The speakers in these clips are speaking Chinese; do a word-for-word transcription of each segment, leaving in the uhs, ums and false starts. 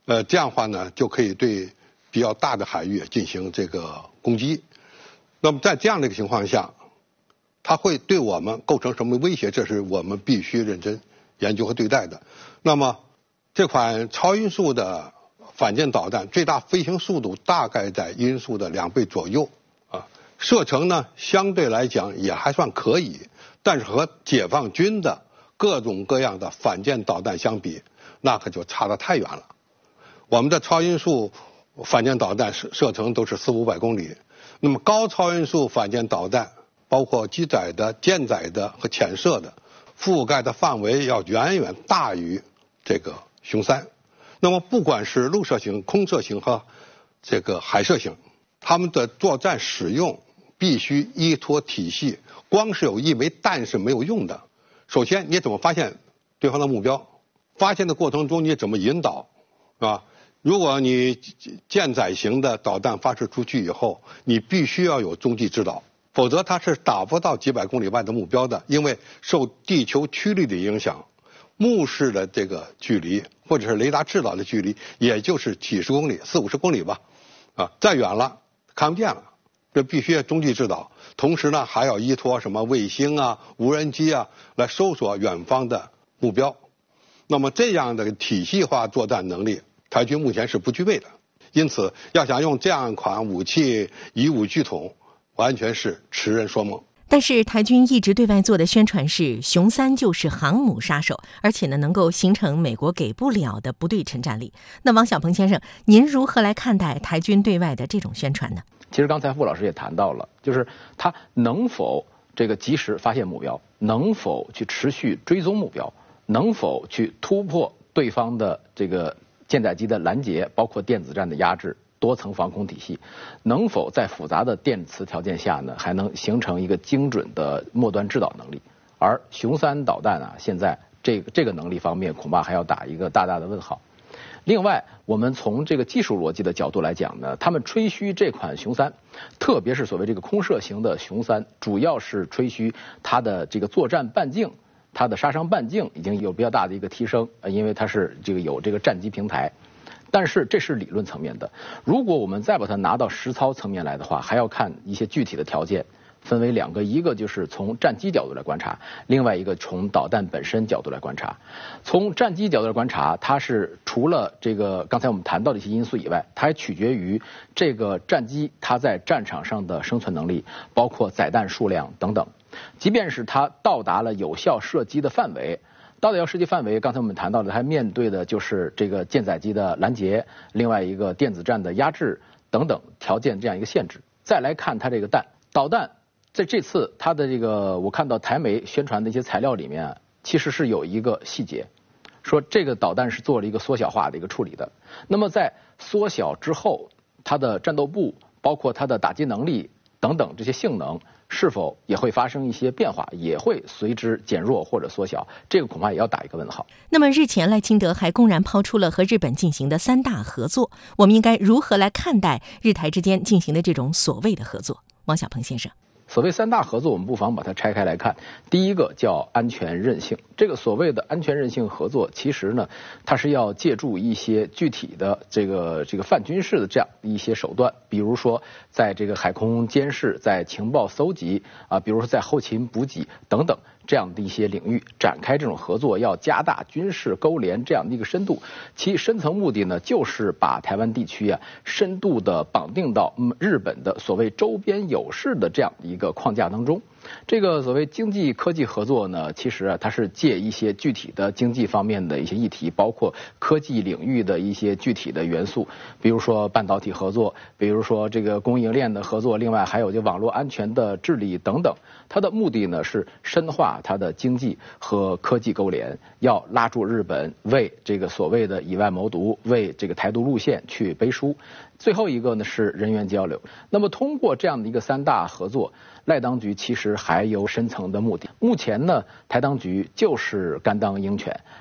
呃，这样的话呢，就可以对比较大的海域进行这个攻击。那么在这样的一个情况下，它会对我们构成什么威胁？这是我们必须认真研究和对待的。那么，这款超音速的反舰导弹最大飞行速度大概在音速的两倍左右啊，射程呢相对来讲也还算可以，但是和解放军的各种各样的反舰导弹相比，那可就差得太远了。我们的超音速反舰导弹射射程都是四五百公里，那么高超音速反舰导弹，包括机载的、舰载的和潜射的，覆盖的范围要远远大于这个雄三。那么不管是陆射型、空射型和这个海射型，他们的作战使用必须依托体系，光是有一枚弹是没有用的。首先你怎么发现对方的目标，发现的过程中你怎么引导，啊？如果你舰载型的导弹发射出去以后，你必须要有踪迹指导，否则它是打不到几百公里外的目标的，因为受地球曲率的影响，目视的这个距离或者是雷达制导的距离，也就是几十公里、四五十公里吧，啊，再远了看不见了，这必须要踪迹指导。同时呢，还要依托什么卫星啊、无人机啊来搜索远方的目标。那么这样的体系化作战能力，台军目前是不具备的。因此，要想用这样一款武器以武拒统，完全是痴人说梦。 但是台军一直对外做的宣传是雄三就是航母杀手，而且呢能够形成美国给不了的不对称战力。那王小鹏先生，您如何来看待台军对外的这种宣传呢？ 其实刚才傅老师也谈到了，就是他能否这个及时发现目标，能否去持续追踪目标，能否去突破对方的这个舰载机的拦截，包括电子战的压制。多层防空体系能否在复杂的电磁条件下呢，还能形成一个精准的末端制导能力？而雄三导弹啊，现在这个这个能力方面恐怕还要打一个大大的问号。另外，我们从这个技术逻辑的角度来讲呢，他们吹嘘这款雄三，特别是所谓这个空射型的雄三，主要是吹嘘它的这个作战半径。它的杀伤半径已经有比较大的一个提升，因为它是这个有这个战机平台。但是这是理论层面的，如果我们再把它拿到实操层面来的话，还要看一些具体的条件，分为两个，一个就是从战机角度来观察，另外一个从导弹本身角度来观察。从战机角度来观察，它是除了这个刚才我们谈到的一些因素以外，它还取决于这个战机它在战场上的生存能力，包括载弹数量等等。即便是它到达了有效射击的范围，到底要射击范围，刚才我们谈到的，它面对的就是这个舰载机的拦截，另外一个电子战的压制等等条件这样一个限制。再来看它这个弹导弹，在这次它的这个我看到台媒宣传的一些材料里面，其实是有一个细节，说这个导弹是做了一个缩小化的一个处理的。那么在缩小之后，它的战斗部包括它的打击能力等等这些性能，是否也会发生一些变化，也会随之减弱或者缩小，这个恐怕也要打一个问号。 那么日前赖清德还公然抛出了和日本进行的三大合作，我们应该如何来看待日台之间进行的这种所谓的合作？王小鹏先生。 所谓三大合作，我们不妨把它拆开来看。第一个叫安全韧性，这个所谓的安全韧性合作，其实呢，它是要借助一些具体的这个这个泛军事的这样一些手段，比如说在这个海空监视、在情报搜集啊，比如说在后勤补给等等这样的一些领域展开这种合作，要加大军事勾连这样的一个深度。其深层目的呢，就是把台湾地区啊深度的绑定到日本的所谓周边有事的这样一个框架当中。这个所谓经济科技合作呢，其实啊，它是借一些具体的经济方面的一些议题，包括科技领域的一些具体的元素，比如说半导体合作，比如说这个供应链的合作，另外还有就网络安全的治理等等。它的目的呢是深化它的经济和科技勾连，要拉住日本为这个所谓的以外谋独，为这个台独路线去背书。最后一个呢是人员交流。那么通过这样的一个三大合作，赖当局其实还有深层的目的。目前呢，台当局就是甘当鹰犬，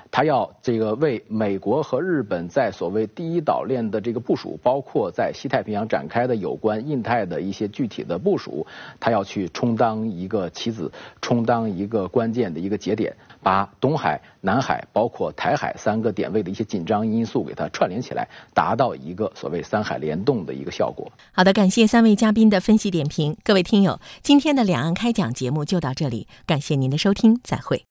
他要这个为美国和日本在所谓第一岛链的这个部署，包括在西太平洋展开的有关印太的一些具体的部署，他要去充当一个棋子，充当一个关键的一个节点，把东海、南海包括台海三个点位的一些紧张因素给它串联起来，达到一个所谓三海联动的一个效果。 好的，感谢三位嘉宾的分析点评。各位听友，今天的两岸开讲节目就到这里，感谢您的收听，再会。